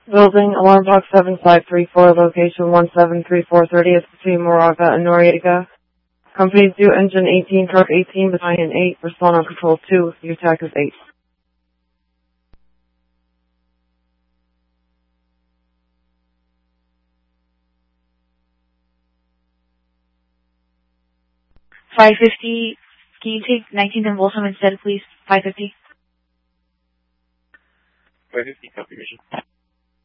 Building, alarm box 7534, location 173430, is between Moraga and Noriega. Companies due engine 18, truck 18, battalion 8, respond on control 2, the attack is 8. $550. Can you take 19th and Waltham instead, please? $550. $550, copy, Richard.